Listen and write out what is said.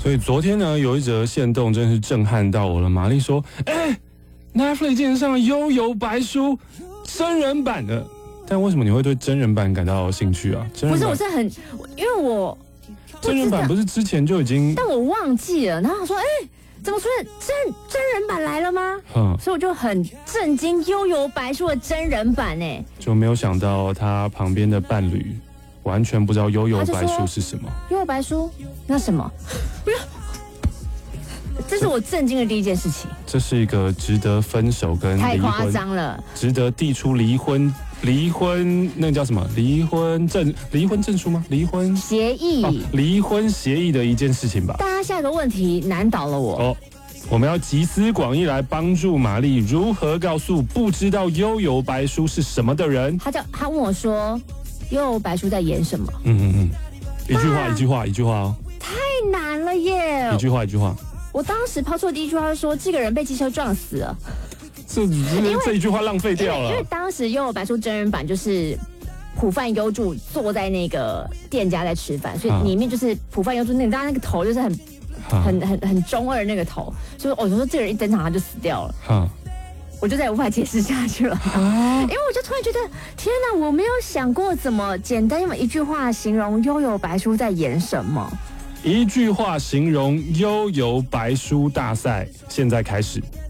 所以昨天呢，有一则限动真是震撼到我了。玛丽说：“Netflix 竟然上了《幽游白书》真人版的。”但为什么你会对真人版感到兴趣啊？ 不是，我是很，因为我真人版不是之前就已经， 但我忘记了。然后我说：“怎么出现真人版来了吗？”所以我就很震惊，《幽游白书》的真人版哎， 就没有想到他旁边的伴侣完全不知道《幽游白书》是什么。 幽游白书那什么？不是，这是我震惊的第一件事情。 这是一个值得分手跟离婚， 太夸张了， 值得递出离婚那个叫什么？离婚证书吗？离婚协议， 离婚协议的一件事情吧。 大家下一个问题难倒了我。 我们要集思广益来帮助玛丽如何告诉不知道《幽游白书》是什么的人。 他问我说，《幽游白书》在演什么？ 一句话哦。 太难了耶！ 一句话。 我当时抛出的第一句话是说，这个人被机车撞死了。 这一句话浪费掉了。 因为当时《幽游白书》真人版就是浦饭优助坐在那个店家在吃饭，所以里面就是浦饭优助当然那个头就是很中二的那个头，所以我就说这个人一登场他就死掉了。我就再也无法解释下去了，因为我就突然觉得，天哪，我没有想过怎么简单用一句话形容《幽游白书》在演什么。 一句话形容《幽游白书》大赛，现在开始。